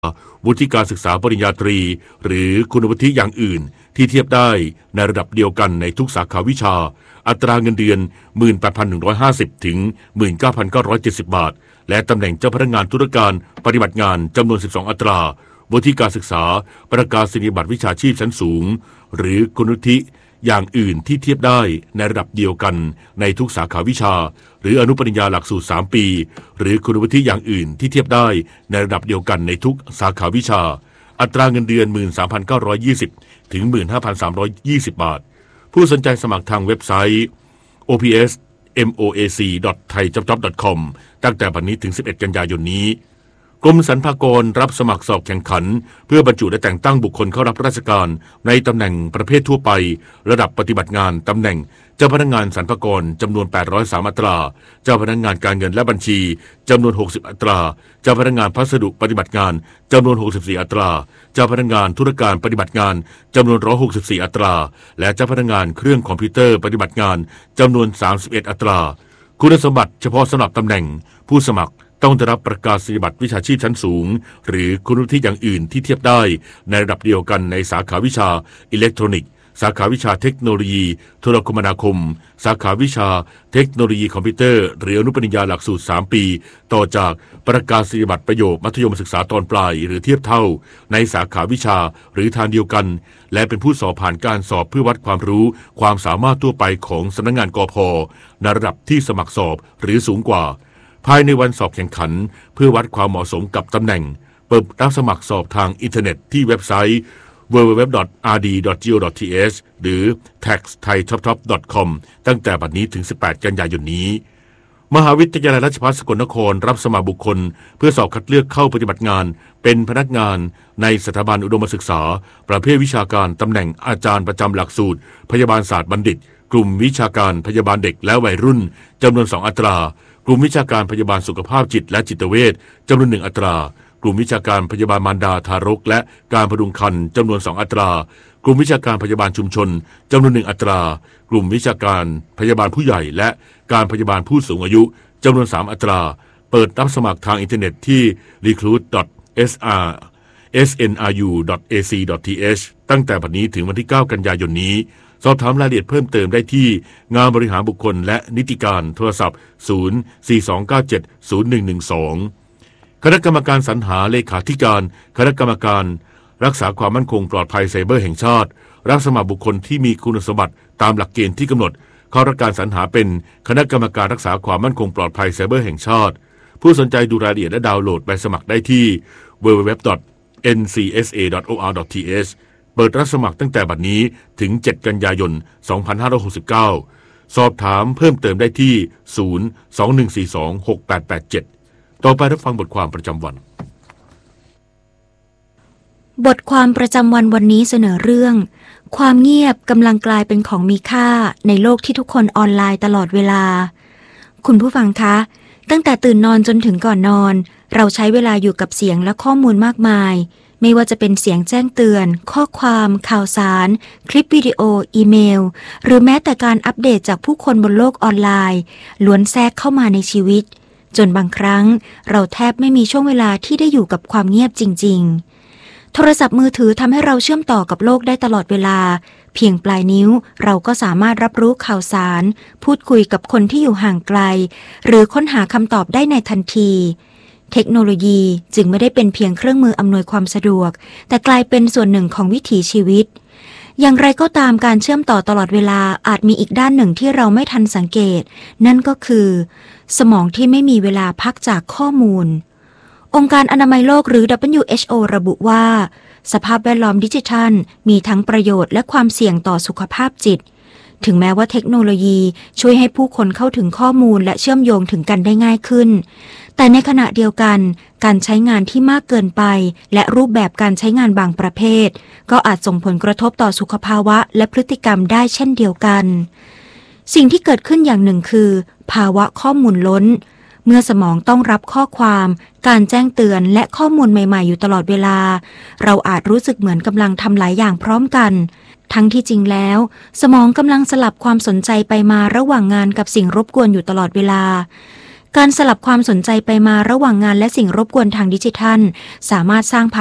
วุฒิการศึกษาปริญญาตรีหรือคุณวุฒิอย่างอื่นที่เทียบได้ในระดับเดียวกันในทุกสาขาวิชาอัตราเงินเดือน 18,150 ถึง 19,970 บาทและตำแหน่งเจ้าพนักงานธุรการปฏิบัติงานจำนวน 12 อัตราวุฒิการศึกษาประกาศนียบัตรวิชาชีพชั้นสูงหรือคุณวุฒิอย่างอื่นที่เทียบได้ในระดับเดียวกันในทุกสาขาวิชาหรืออนุปริญญาหลักสูตร3ปีหรือคุณวุฒิอย่างอื่นที่เทียบได้ในระดับเดียวกันในทุกสาขาวิชาอัตราเงินเดือน 13,920 ถึง 15,320 บาทผู้สนใจสมัครทางเว็บไซต์ ops.moac.thaijobjob.com ตั้งแต่บัดนี้ถึง 11 กันยายนนี้กรมสรรพากรรับสมัครสอบแข่งขันเพื่อบรรจุและแต่งตั้งบุคคลเข้ารับราชการในตำแหน่งประเภททั่วไประดับปฏิบัติงานตำแหน่งเจ้าพนักงานสรรพากรจำนวน803อัตราเจ้าพนักงานการเงินและบัญชีจำนวน60อัตราเจ้าพนักงานพัสดุปฏิบัติงานจำนวน64อัตราเจ้าพนักงานธุรการปฏิบัติงานจำนวน164อัตราและเจ้าพนักงานเครื่องคอมพิวเตอร์ปฏิบัติงานจำนวน31อัตราคุณสมบัติเฉพาะสำหรับตำแหน่งผู้สมัครต้องได้รับประกาศนียบัตรวิชาชีพชั้นสูงหรือคุณวุฒิอย่างอื่นที่เทียบได้ในระดับเดียวกันในสาขาวิชาอิเล็กทรอนิกส์สาขาวิชาเทคโนโลยีโทรคมนาคมสาขาวิชาเทคโนโลยีคอมพิวเตอร์หรืออนุปริญญาหลักสูตร3ปีต่อจากประกาศนียบัตรประโยคมัธยมศึกษาตอนปลายหรือเทียบเท่าในสาขาวิชาหรือทางเดียวกันและเป็นผู้สอบผ่านการสอบเพื่อวัดความรู้ความสามารถทั่วไปของสำนักงานกพ.ในระดับที่สมัครสอบหรือสูงกว่าภายในวันสอบแข่งขันเพื่อวัดความเหมาะสมกับตำแหน่งเปิดรับสมัครสอบทางอินเทอร์เน็ตที่เว็บไซต์ www.rd.go.th หรือ taxthaitoptop.com ตั้งแต่บัดนี้ถึง 18 กันยายนนี้มหาวิทยาลัยราชภัฏสกลนครรับสมัครบุคคลเพื่อสอบคัดเลือกเข้าปฏิบัติงานเป็นพนักงานในสถาบันอุดมศึกษาประเภทวิชาการตำแหน่งอาจารย์ประจำหลักสูตรพยาบาลศาสตร์บัณฑิตกลุ่มวิชาการพยาบาลเด็กและวัยรุ่นจำนวน2อัตรากลุ่มวิชาการพยาบาลสุขภาพจิตและจิตเวชจำนวน1อัตรากลุ่มวิชาการพยาบาลมารดาทารกและการพดุงครรภ์จำนวน2อัตรากลุ่มวิชาการพยาบาลชุมชนจำนวน1อัตรากลุ่มวิชาการพยาบาลผู้ใหญ่และการพยาบาลผู้สูงอายุจำนวน3อัตราเปิดรับสมัครทางอินเทอร์เน็ตที่ recruit.snru.ac.th ตั้งแต่บัดนี้ถึงวันที่ 9 กันยายนนี้สอบถามรายละเอียดเพิ่มเติมได้ที่งานบริหารบุคคลและนิติการโทรศัพท์ 042970112 คณะกรรมการสรรหาเลขาธิการคณะกรรมการรักษาความมั่นคงปลอดภัยไซเบอร์แห่งชาติรับสมัครบุคคลที่มีคุณสมบัติตามหลักเกณฑ์ที่กำหนดเข้ารับการสรรหาเป็นคณะกรรมการรักษาความมั่นคงปลอดภัยไซเบอร์แห่งชาติผู้สนใจดูรายละเอียดและดาวน์โหลดใบสมัครได้ที่ www.ncsa.or.th เปิดรับสมัครตั้งแต่บัดนี้ถึง 7 กันยายน 2569 สอบถามเพิ่มเติมได้ที่ 021426887 ต่อไปรับฟังบทความประจำวันบทความประจำวันวันนี้เสนอเรื่องความเงียบกำลังกลายเป็นของมีค่าในโลกที่ทุกคนออนไลน์ตลอดเวลาคุณผู้ฟังคะตั้งแต่ตื่นนอนจนถึงก่อนนอนเราใช้เวลาอยู่กับเสียงและข้อมูลมากมายไม่ว่าจะเป็นเสียงแจ้งเตือนข้อความข่าวสารคลิปวิดีโออีเมลหรือแม้แต่การอัปเดตจากผู้คนบนโลกออนไลน์ล้วนแทรกเข้ามาในชีวิตจนบางครั้งเราแทบไม่มีช่วงเวลาที่ได้อยู่กับความเงียบจริงๆโทรศัพท์มือถือทำให้เราเชื่อมต่อกับโลกได้ตลอดเวลาเพียงปลายนิ้วเราก็สามารถรับรู้ข่าวสารพูดคุยกับคนที่อยู่ห่างไกลหรือค้นหาคำตอบได้ในทันทีเทคโนโลยีจึงไม่ได้เป็นเพียงเครื่องมืออำนวยความสะดวกแต่กลายเป็นส่วนหนึ่งของวิถีชีวิตอย่างไรก็ตามการเชื่อมต่อตลอดเวลาอาจมีอีกด้านหนึ่งที่เราไม่ทันสังเกตนั่นก็คือสมองที่ไม่มีเวลาพักจากข้อมูลองค์การอนามัยโลกหรือ WHO ระบุว่าสภาพแวดล้อมดิจิทัลมีทั้งประโยชน์และความเสี่ยงต่อสุขภาพจิตถึงแม้ว่าเทคโนโลยีช่วยให้ผู้คนเข้าถึงข้อมูลและเชื่อมโยงถึงกันได้ง่ายขึ้นแต่ในขณะเดียวกันการใช้งานที่มากเกินไปและรูปแบบการใช้งานบางประเภทก็อาจส่งผลกระทบต่อสุขภาวะและพฤติกรรมได้เช่นเดียวกันสิ่งที่เกิดขึ้นอย่างหนึ่งคือภาวะข้อมูลล้นเมื่อสมองต้องรับข้อความการแจ้งเตือนและข้อมูลใหม่ๆอยู่ตลอดเวลาเราอาจรู้สึกเหมือนกำลังทำหลายอย่างพร้อมกันทั้งที่จริงแล้วสมองกำลังสลับความสนใจไปมาระหว่างงานกับสิ่งรบกวนอยู่ตลอดเวลาการสลับความสนใจไปมาระหว่างงานและสิ่งรบกวนทางดิจิทัลสามารถสร้าง